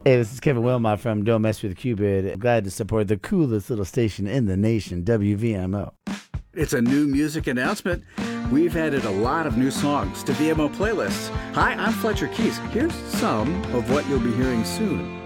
Hey, this is Kevin Wilmot from Don't Mess with Cupid. Glad to support the coolest little station in the nation, WVMO. It's a new music announcement. We've added a lot of new songs to VMO playlists. Hi, I'm Fletcher Keys. Here's some of what you'll be hearing soon.